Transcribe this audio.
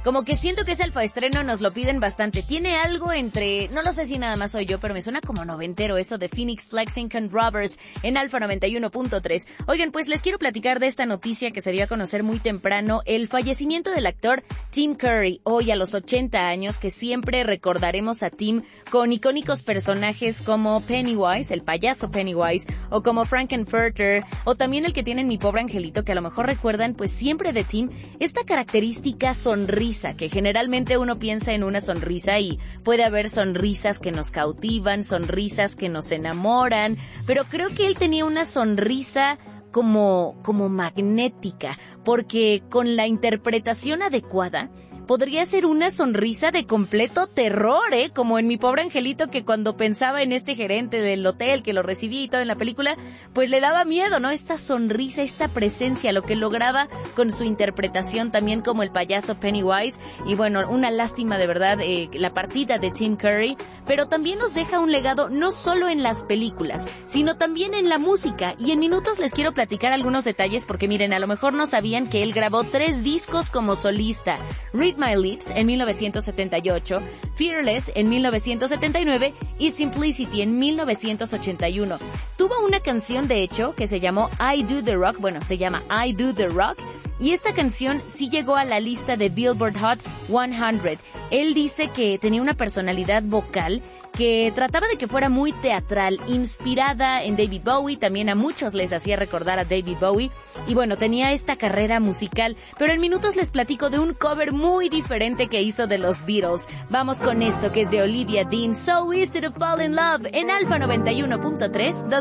Como que siento que ese Alfa Estreno nos lo piden bastante. Tiene algo entre, no lo sé si nada más soy yo, pero me suena como noventero eso de Phoenix Flexing con Robbers en Alfa 91.3. Oigan, pues les quiero platicar de esta noticia que se dio a conocer muy temprano, el fallecimiento del actor Tim Curry, hoy a los 80 años, que siempre recordaremos a Tim con icónicos personajes como Pennywise, el payaso Pennywise, o como Frankenfurter, o también el que tiene en Mi Pobre Angelito, que a lo mejor recuerdan pues siempre de Tim, esta característica sonrisa, que generalmente uno piensa en una sonrisa y puede haber sonrisas que nos cautivan, sonrisas que nos enamoran, pero creo que él tenía una sonrisa como magnética, porque con la interpretación adecuada podría ser una sonrisa de completo terror, como en Mi Pobre Angelito, que cuando pensaba en este gerente del hotel que lo recibía y todo en la película, pues le daba miedo, ¿no? Esta sonrisa, esta presencia, lo que lograba con su interpretación también como el payaso Pennywise. Y bueno, una lástima de verdad la partida de Tim Curry, pero también nos deja un legado no solo en las películas, sino también en la música. Y en minutos les quiero platicar algunos detalles porque miren, a lo mejor no sabían que él grabó 3 discos como solista: Read My Lips en 1978, Fearless en 1979 y Simplicity en 1981. Tuvo una canción, de hecho, que se llamó I Do The Rock, se llama I Do The Rock, y esta canción sí llegó a la lista de Billboard Hot 100. Él dice que tenía una personalidad vocal que trataba de que fuera muy teatral, inspirada en David Bowie, también a muchos les hacía recordar a David Bowie, y bueno, tenía esta carrera musical, pero en minutos les platico de un cover muy diferente que hizo de los Beatles. Vamos con esto que es de Olivia Dean, So Easy to Fall in Love, en Alfa 91.3, donde